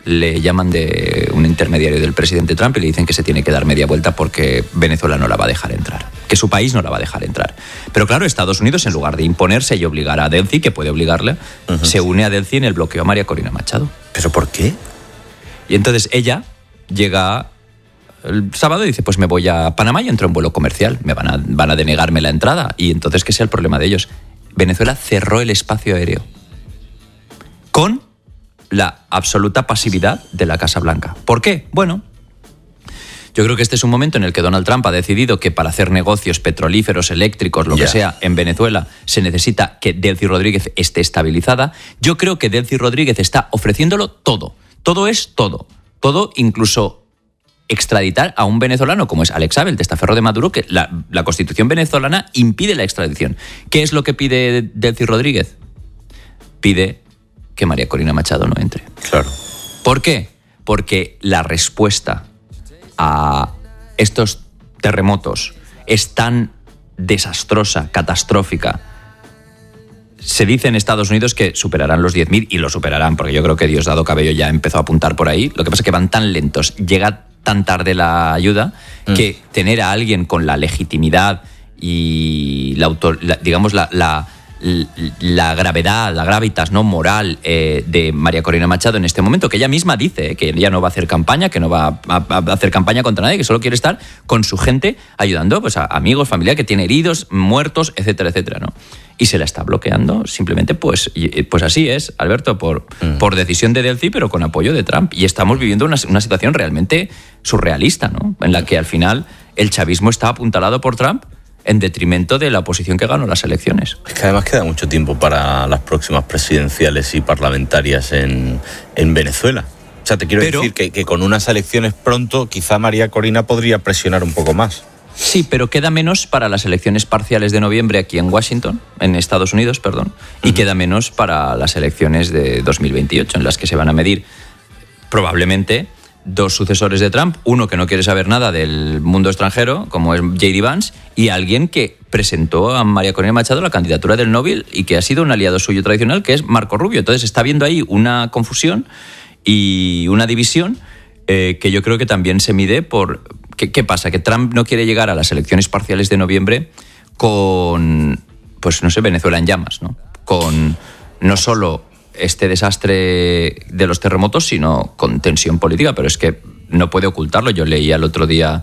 le llaman de un intermediario del presidente Trump y le dicen que se tiene que dar media vuelta porque Venezuela no la va a dejar entrar, que su país no la va a dejar entrar. Pero claro, Estados Unidos, en lugar de imponerse y obligar a Delcy, que puede obligarle, se une a Delcy en el bloqueo a María Corina Machado. ¿Pero por qué? Y entonces ella llega el sábado y dice, pues me voy a Panamá y entro en vuelo comercial, van a denegarme la entrada, y entonces ¿qué sea el problema de ellos? Venezuela cerró el espacio aéreo con la absoluta pasividad de la Casa Blanca. ¿Por qué? Bueno, yo creo que este es un momento en el que Donald Trump ha decidido que para hacer negocios petrolíferos, eléctricos, lo que sea, en Venezuela se necesita que Delcy Rodríguez esté estabilizada. Yo creo que Delcy Rodríguez está ofreciéndolo todo. Todo es todo. Todo, incluso extraditar a un venezolano como es Alex Abel, testaferro de Maduro, que la Constitución venezolana impide la extradición. ¿Qué es lo que pide Delcy Rodríguez? Pide que María Corina Machado no entre. Claro. ¿Por qué? Porque la respuesta a estos terremotos es tan desastrosa, catastrófica. Se dice en Estados Unidos que superarán los 10.000 y lo superarán, porque yo creo que Diosdado Cabello ya empezó a apuntar por ahí. Lo que pasa es que van tan lentos, llega tan tarde la ayuda, que tener a alguien con la legitimidad y la gravedad, la gravitas, ¿no?, moral de María Corina Machado en este momento, que ella misma dice que ella no va a hacer campaña, que no va a hacer campaña contra nadie, que solo quiere estar con su gente ayudando, pues, a amigos, familia que tiene heridos, muertos, etcétera, etcétera, ¿no? Y se la está bloqueando simplemente, pues así es, Alberto, por decisión de Delcy, pero con apoyo de Trump. Y estamos viviendo una situación realmente surrealista, ¿no?, en la que al final el chavismo está apuntalado por Trump en detrimento de la oposición que ganó las elecciones. Es que además queda mucho tiempo para las próximas presidenciales y parlamentarias en Venezuela. O sea, te quiero decir que con unas elecciones pronto, quizá María Corina podría presionar un poco más. Sí, pero queda menos para las elecciones parciales de noviembre aquí en Washington, en Estados Unidos, perdón, y queda menos para las elecciones de 2028, en las que se van a medir probablemente dos sucesores de Trump, uno que no quiere saber nada del mundo extranjero, como es J.D. Vance, y alguien que presentó a María Corina Machado la candidatura del Nobel y que ha sido un aliado suyo tradicional, que es Marco Rubio. Entonces está viendo ahí una confusión y una división que yo creo que también se mide por... ¿Qué pasa? Que Trump no quiere llegar a las elecciones parciales de noviembre con, pues no sé, Venezuela en llamas, ¿no? Con no solo este desastre de los terremotos, sino con tensión política, pero es que no puede ocultarlo. Yo leía el otro día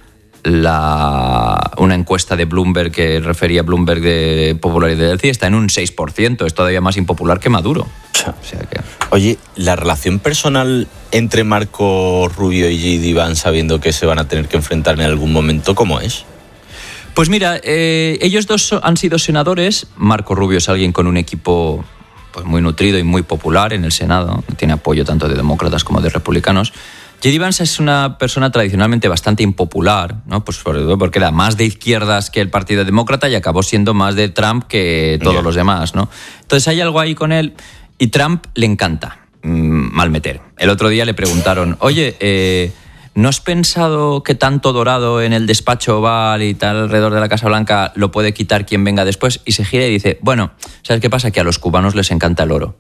una encuesta de Bloomberg que refería a Bloomberg de popularidad de Delcy, está en un 6%, es todavía más impopular que Maduro. O sea que... Oye, la relación personal entre Marco Rubio y J.D. Vance, sabiendo que se van a tener que enfrentar en algún momento, ¿cómo es? Pues mira, ellos dos han sido senadores. Marco Rubio es alguien con un equipo pues muy nutrido y muy popular en el Senado, tiene apoyo tanto de demócratas como de republicanos. J.D. Vance es una persona tradicionalmente bastante impopular, ¿no? Pues porque era más de izquierdas que el Partido Demócrata y acabó siendo más de Trump que todos los demás, ¿no? Entonces hay algo ahí con él y Trump le encanta malmeter. El otro día le preguntaron, oye, ¿no has pensado que tanto dorado en el despacho Oval y tal alrededor de la Casa Blanca lo puede quitar quien venga después? Y se gira y dice, bueno, ¿sabes qué pasa? Que a los cubanos les encanta el oro.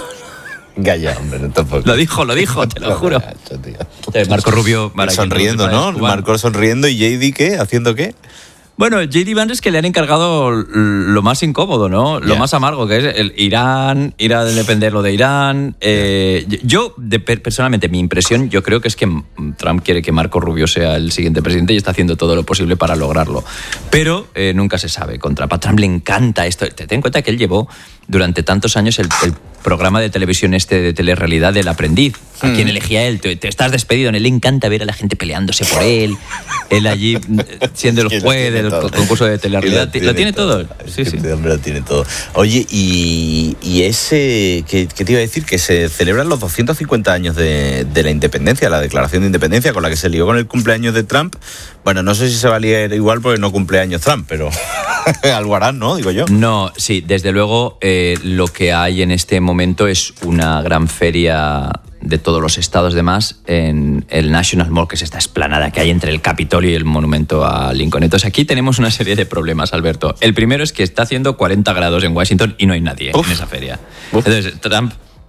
Gaya, hombre, no tampoco. Lo dijo, te lo juro. Marco Rubio... Sonriendo, ¿no? Marco sonriendo y J.D. ¿qué? ¿Haciendo qué? Bueno, J.D. Vance es que le han encargado lo más incómodo, ¿no? Lo más amargo, que es el Irán, ir a depender lo de Irán. Yo, personalmente, mi impresión, yo creo que es que Trump quiere que Marco Rubio sea el siguiente presidente y está haciendo todo lo posible para lograrlo. Pero nunca se sabe. A Trump le encanta esto. Ten en cuenta que él llevó durante tantos años el programa de televisión de telerrealidad del Aprendiz. ¿A quién elegía él? Te estás despedido. A él le encanta ver a la gente peleándose por él. Él allí siendo el juez del concurso de telerrealidad. Lo tiene todo. Sí, sí. Lo tiene todo. Oye, y ese... ¿Qué te iba a decir? Que se celebran los 250 años de la independencia, la declaración de independencia, con la que se lió con el cumpleaños de Trump. Bueno, no sé si se va a liar igual porque no cumpleaños Trump, pero algo harán, ¿no? Digo yo. No, sí, desde luego lo que hay en este momento es una gran feria de todos los estados demás en el National Mall, que es esta explanada que hay entre el Capitolio y el monumento a Lincoln. Entonces aquí tenemos una serie de problemas, Alberto. El primero es que está haciendo 40 grados en Washington y no hay nadie en esa feria. Entonces Trump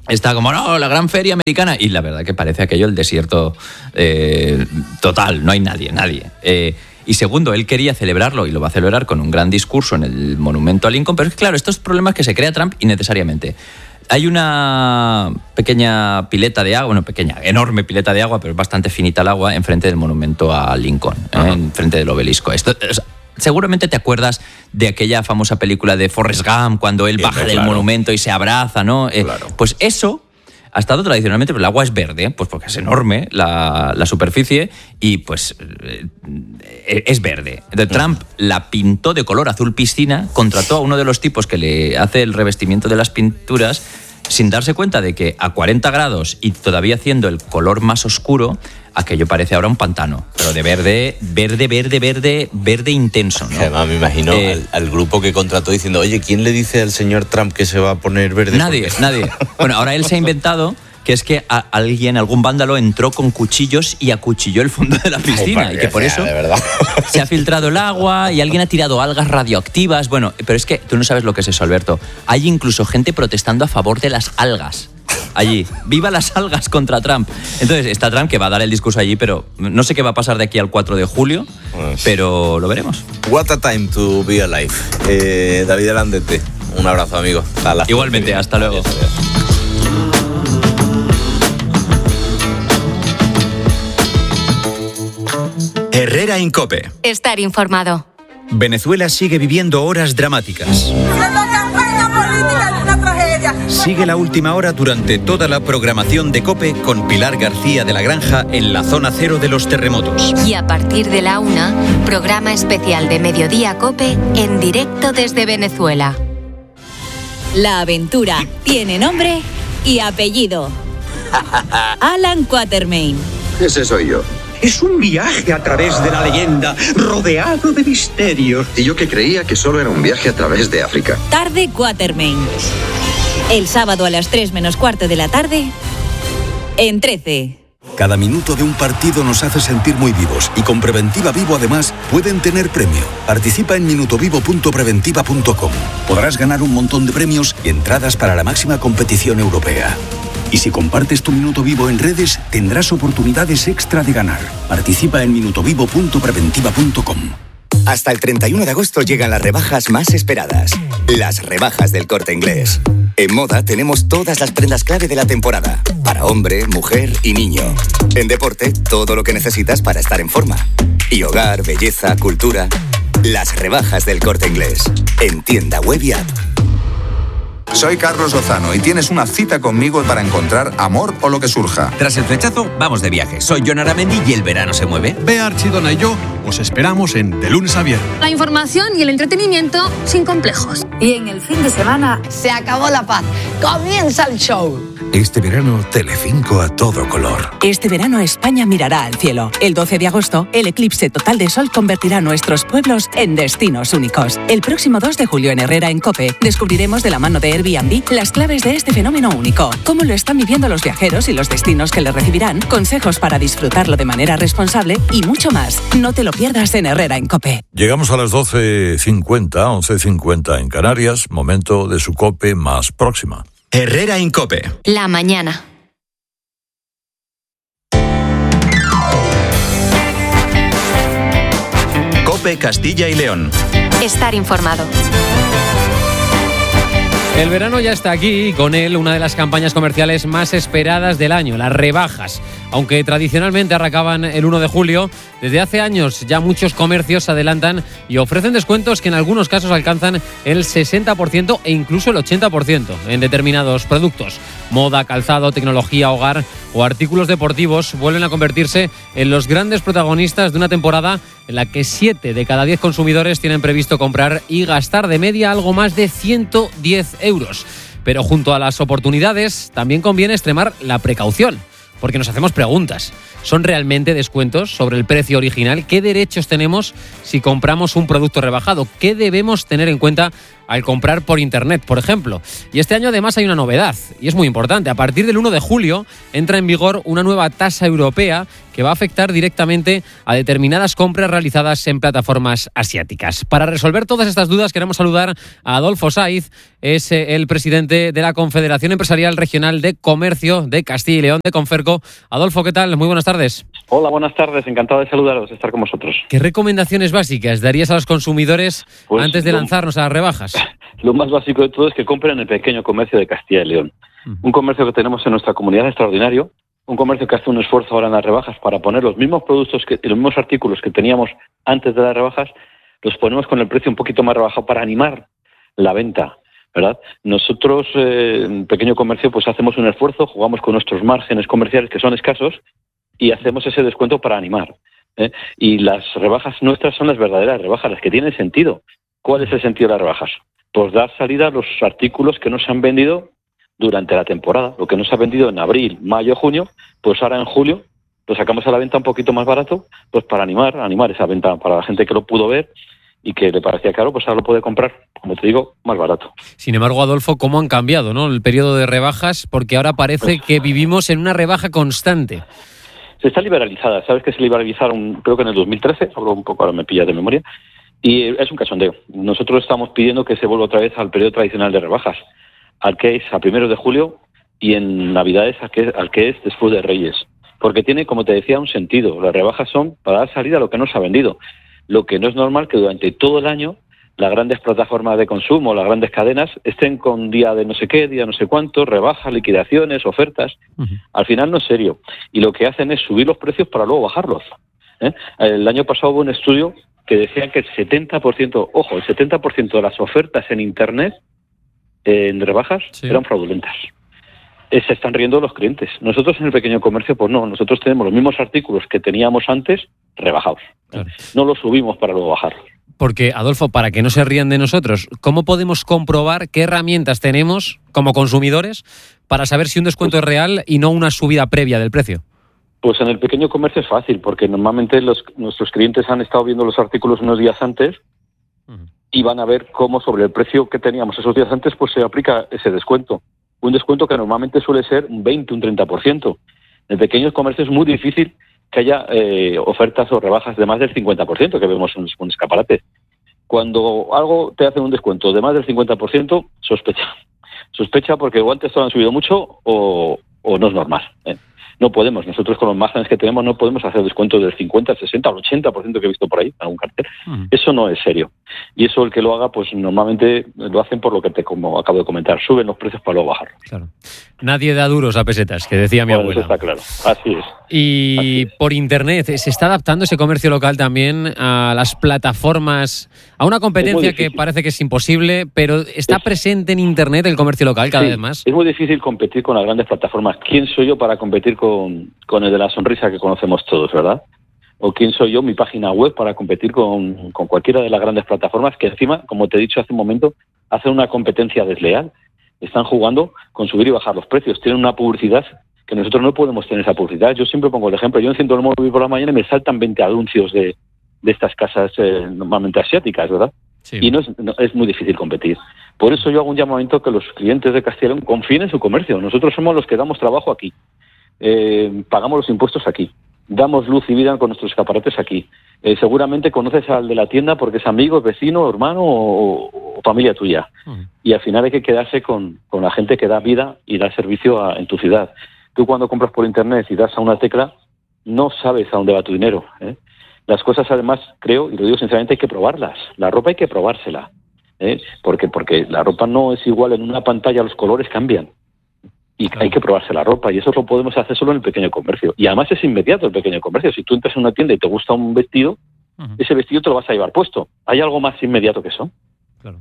está como, no, la gran feria americana. Y la verdad que parece aquello el desierto total, no hay nadie. Y segundo, él quería celebrarlo y lo va a celebrar con un gran discurso en el monumento a Lincoln. Pero es que, claro, estos problemas que se crea Trump innecesariamente. Hay una pequeña pileta de agua, enorme pileta de agua, pero es bastante finita el agua, enfrente del monumento a Lincoln, enfrente del obelisco. Seguramente te acuerdas de aquella famosa película de Forrest Gump, cuando él baja del monumento y se abraza, ¿no? Claro. Pues eso ha estado tradicionalmente, pero el agua es verde, pues porque es enorme la superficie y pues es verde. Entonces, Trump la pintó de color azul piscina, contrató a uno de los tipos que le hace el revestimiento de las pinturas, sin darse cuenta de que a 40 grados y todavía haciendo el color más oscuro, aquello parece ahora un pantano, pero de verde intenso, ¿no? Además, me imagino al grupo que contrató diciendo, oye, ¿quién le dice al señor Trump que se va a poner verde? Nadie. Bueno, ahora él se ha inventado que es que algún vándalo entró con cuchillos y acuchilló el fondo de la piscina. Y que por eso se ha filtrado el agua y alguien ha tirado algas radioactivas. Bueno, pero es que tú no sabes lo que es eso, Alberto. Hay incluso gente protestando a favor de las algas. Allí, viva las algas contra Trump. Entonces está Trump que va a dar el discurso allí, pero no sé qué va a pasar de aquí al 4 de julio, pero lo veremos. What a time to be alive. David Alandete, un abrazo, amigo. Igualmente, hasta luego. Adiós. Herrera en COPE. Estar informado. Venezuela sigue viviendo horas dramáticas. Sigue la última hora durante toda la programación de COPE con Pilar García de la Granja en la zona cero de los terremotos. Y a partir de la 1, programa especial de Mediodía COPE en directo desde Venezuela. La aventura tiene nombre y apellido. Alan Quatermain. Ese soy yo. Es un viaje a través de la leyenda, rodeado de misterios. Y yo que creía que solo era un viaje a través de África. Tarde Quatermain. El sábado a las 3 menos cuarto de la tarde, en 13. Cada minuto de un partido nos hace sentir muy vivos y con Preventiva Vivo además pueden tener premio. Participa en minutovivo.preventiva.com. Podrás ganar un montón de premios y entradas para la máxima competición europea. Y si compartes tu Minuto Vivo en redes, tendrás oportunidades extra de ganar. Participa en minutovivo.preventiva.com. Hasta el 31 de agosto llegan las rebajas más esperadas. Las rebajas del Corte Inglés. En moda tenemos todas las prendas clave de la temporada. Para hombre, mujer y niño. En deporte, todo lo que necesitas para estar en forma. Y hogar, belleza, cultura. Las rebajas del Corte Inglés. En tienda web y app. Soy Carlos Lozano y tienes una cita conmigo para encontrar amor o lo que surja. Tras el flechazo, vamos de viaje. Soy Jon Aramendi y el verano se mueve. Bea Archidona y yo os esperamos en De Lunes a Viernes. La información y el entretenimiento sin complejos. Y en el fin de semana se acabó la paz. Comienza el show. Este verano, Telecinco a todo color. Este verano España mirará al cielo. El 12 de agosto, el eclipse total de sol convertirá nuestros pueblos en destinos únicos. El próximo 2 de julio en Herrera en COPE, descubriremos de la mano de Airbnb las claves de este fenómeno único. Cómo lo están viviendo los viajeros y los destinos que le recibirán, consejos para disfrutarlo de manera responsable y mucho más. No te lo pierdas en Herrera en COPE. Llegamos a las 12:50, 11:50 en Canarias, momento de su COPE más próxima. Herrera en COPE. La mañana. COPE Castilla y León. Estar informado. El verano ya está aquí y con él una de las campañas comerciales más esperadas del año, las rebajas. Aunque tradicionalmente arrancaban el 1 de julio, desde hace años ya muchos comercios se adelantan y ofrecen descuentos que en algunos casos alcanzan el 60% e incluso el 80% en determinados productos. Moda, calzado, tecnología, hogar o artículos deportivos vuelven a convertirse en los grandes protagonistas de una temporada en la que 7 de cada 10 consumidores tienen previsto comprar y gastar de media algo más de 110 euros. Pero junto a las oportunidades también conviene extremar la precaución, porque nos hacemos preguntas. ¿Son realmente descuentos sobre el precio original? ¿Qué derechos tenemos si compramos un producto rebajado? ¿Qué debemos tener en cuenta al comprar por Internet, por ejemplo. Y este año además hay una novedad, y es muy importante. A partir del 1 de julio entra en vigor una nueva tasa europea que va a afectar directamente a determinadas compras realizadas en plataformas asiáticas. Para resolver todas estas dudas queremos saludar a Adolfo Saiz, es el presidente de la Confederación Empresarial Regional de Comercio de Castilla y León, de Conferco. Adolfo, ¿qué tal? Muy buenas tardes. Hola, buenas tardes. Encantado de saludaros, de estar con vosotros. ¿Qué recomendaciones básicas darías a los consumidores antes de lanzarnos a las rebajas? Lo más básico de todo es que compren en el pequeño comercio de Castilla y León. Un comercio que tenemos en nuestra comunidad extraordinario, un comercio que hace un esfuerzo ahora en las rebajas para poner los mismos productos, los mismos artículos que teníamos antes de las rebajas, los ponemos con el precio un poquito más rebajado para animar la venta, ¿verdad? Nosotros, en pequeño comercio, pues hacemos un esfuerzo, jugamos con nuestros márgenes comerciales que son escasos y hacemos ese descuento para animar. Y las rebajas nuestras son las verdaderas rebajas, las que tienen sentido. ¿Cuál es el sentido de las rebajas? Pues dar salida a los artículos que no se han vendido durante la temporada. Lo que no se ha vendido en abril, mayo, junio, pues ahora en julio lo sacamos a la venta un poquito más barato, pues para animar esa venta para la gente que lo pudo ver y que le parecía caro, pues ahora lo puede comprar, como te digo, más barato. Sin embargo, Adolfo, ¿cómo han cambiado, no, el periodo de rebajas? Porque ahora parece que vivimos en una rebaja constante. Se está liberalizada. Sabes que se liberalizaron, creo que en el 2013, hablo un poco, ahora me pillas de memoria, y es un cachondeo. Nosotros estamos pidiendo que se vuelva otra vez al periodo tradicional de rebajas, al que es a 1 de julio y en Navidades al que es después de Reyes. Porque tiene, como te decía, un sentido. Las rebajas son para dar salida a lo que no se ha vendido. Lo que no es normal que durante todo el año las grandes plataformas de consumo, las grandes cadenas, estén con día de no sé qué, día no sé cuánto, rebajas, liquidaciones, ofertas. Al final no es serio. Y lo que hacen es subir los precios para luego bajarlos. El año pasado hubo un estudio que decía que el 70% de las ofertas en Internet en rebajas eran fraudulentas. Se están riendo los clientes. Nosotros en el pequeño comercio, pues no, nosotros tenemos los mismos artículos que teníamos antes rebajados. Claro. No los subimos para luego bajarlos. Porque, Adolfo, para que no se rían de nosotros, ¿cómo podemos comprobar qué herramientas tenemos como consumidores para saber si un descuento es real y no una subida previa del precio? Pues en el pequeño comercio es fácil, porque normalmente nuestros clientes han estado viendo los artículos unos días antes y van a ver cómo sobre el precio que teníamos esos días antes pues se aplica ese descuento. Un descuento que normalmente suele ser un 20, un 30%. En pequeños comercios es muy difícil que haya ofertas o rebajas de más del 50% que vemos en un escaparate. Cuando algo te hace un descuento de más del 50%, sospecha porque o antes han subido mucho o no es normal. No podemos, nosotros con los márgenes que tenemos no podemos hacer descuentos del 50, el 60 o el 80% que he visto por ahí, en algún cartel. Eso no es serio. Y eso el que lo haga, pues normalmente lo hacen por lo que como acabo de comentar, suben los precios para luego bajarlos. Claro. Nadie da duros a pesetas, que decía mi abuela. Eso está claro, así es. Y por Internet, ¿se está adaptando ese comercio local también a las plataformas, a una competencia que parece que es imposible, pero está presente en Internet el comercio local cada vez más? Es muy difícil competir con las grandes plataformas. ¿Quién soy yo para competir con el de la sonrisa que conocemos todos, verdad? ¿O quién soy yo, mi página web, para competir con cualquiera de las grandes plataformas que encima, como te he dicho hace un momento, hacen una competencia desleal? Están jugando con subir y bajar los precios. Tienen una publicidad que nosotros no podemos tener esa publicidad. Yo siempre pongo el ejemplo. Yo enciendo el móvil por la mañana y me saltan 20 anuncios de estas casas normalmente asiáticas, ¿verdad? Sí. Y es muy difícil competir. Por eso yo hago un llamamiento a que los clientes de Castilla y León confíen en su comercio. Nosotros somos los que damos trabajo aquí. Pagamos los impuestos aquí. Damos luz y vida con nuestros escaparates aquí. Seguramente conoces al de la tienda porque es amigo, vecino, hermano o familia tuya. Y al final hay que quedarse con la gente que da vida y da servicio en tu ciudad. Tú cuando compras por Internet y das a una tecla, no sabes a dónde va tu dinero. Las cosas además, creo, y lo digo sinceramente, hay que probarlas. La ropa hay que probársela. Porque la ropa no es igual en una pantalla, los colores cambian. Y hay que probarse la ropa, y eso lo podemos hacer solo en el pequeño comercio. Y además es inmediato el pequeño comercio. Si tú entras en una tienda y te gusta un vestido, ese vestido te lo vas a llevar puesto. ¿Hay algo más inmediato que eso? Claro.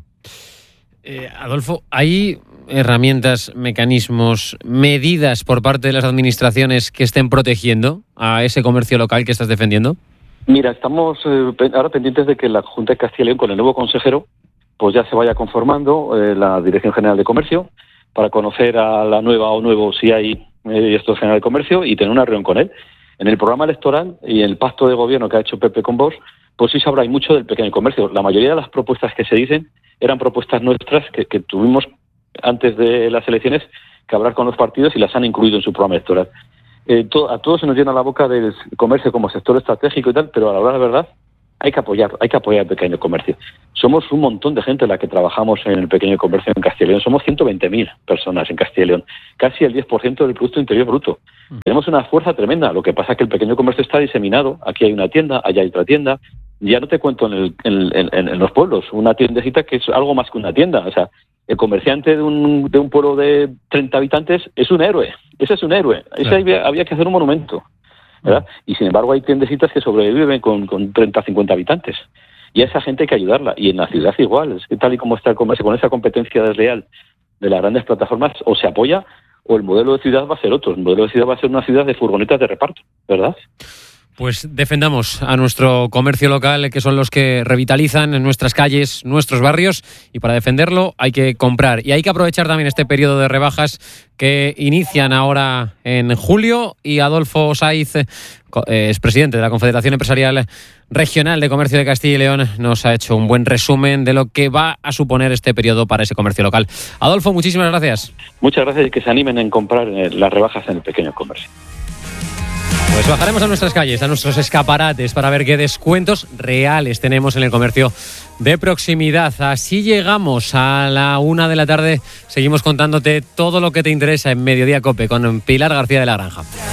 Adolfo, ¿hay herramientas, mecanismos, medidas por parte de las administraciones que estén protegiendo a ese comercio local que estás defendiendo? Mira, estamos ahora pendientes de que la Junta de Castilla y León, con el nuevo consejero, pues ya se vaya conformando la Dirección General de Comercio, para conocer a la nueva o nuevo si hay director general de comercio y tener una reunión con él. En el programa electoral y en el pacto de gobierno que ha hecho Pepe con Vox, pues sí se habla mucho del pequeño comercio. La mayoría de las propuestas que se dicen eran propuestas nuestras que tuvimos antes de las elecciones que hablar con los partidos y las han incluido en su programa electoral. A todos se nos llena la boca del comercio como sector estratégico y tal, pero a la hora de la verdad hay que apoyar el pequeño comercio. Somos un montón de gente la que trabajamos en el pequeño comercio en Castilla y León. Somos 120.000 personas en Castilla y León, casi el 10% del Producto Interior Bruto. Tenemos una fuerza tremenda. Lo que pasa es que el pequeño comercio está diseminado. Aquí hay una tienda, allá hay otra tienda. Ya no te cuento en los pueblos, una tiendecita que es algo más que una tienda. O sea, el comerciante de un pueblo de 30 habitantes es un héroe. Ese es un héroe. Ese había que hacer un monumento, ¿verdad? Y sin embargo hay tiendecitas que sobreviven con 30, 50 habitantes. Y a esa gente hay que ayudarla. Y en la ciudad igual. Es que tal y como está el comercio, con esa competencia desleal de las grandes plataformas, o se apoya o el modelo de ciudad va a ser otro. El modelo de ciudad va a ser una ciudad de furgonetas de reparto, ¿verdad? Pues defendamos a nuestro comercio local, que son los que revitalizan en nuestras calles, nuestros barrios, y para defenderlo hay que comprar. Y hay que aprovechar también este periodo de rebajas que inician ahora en julio, y Adolfo Saiz, expresidente de la Confederación Empresarial Regional de Comercio de Castilla y León, nos ha hecho un buen resumen de lo que va a suponer este periodo para ese comercio local. Adolfo, muchísimas gracias. Muchas gracias y que se animen en comprar las rebajas en el pequeño comercio. Pues bajaremos a nuestras calles, a nuestros escaparates, para ver qué descuentos reales tenemos en el comercio de proximidad. Así llegamos a la 1 de la tarde. Seguimos contándote todo lo que te interesa en Mediodía COPE con Pilar García de la Granja.